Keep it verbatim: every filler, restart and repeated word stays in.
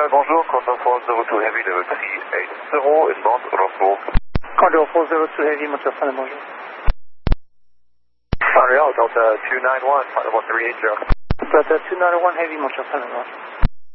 Montréal, bonjour, Condor four zero two Heavy, level three eight zero, inbound, Rockville. Condor four zero two Heavy, Montreal, Sunday, bonjour. Montreal, Delta two nine one, one three eight zero. Delta two nine one Heavy, Montreal, Sunday, bonjour.